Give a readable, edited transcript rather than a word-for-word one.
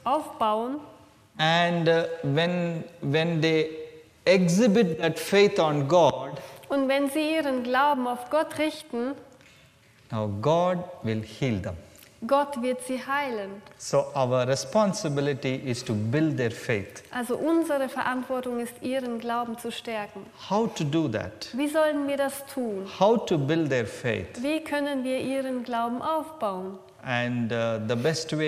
aufbauen. And when they exhibit that faith on God, Und wenn sie ihren Glauben auf Gott richten, now God will heal them. Gott wird sie heilen. So our responsibility is to build their faith. Also unsere Verantwortung ist, ihren Glauben zu stärken. How to do that? Wie sollen wir das tun? How to build their faith? Wie können wir ihren Glauben aufbauen? And the best way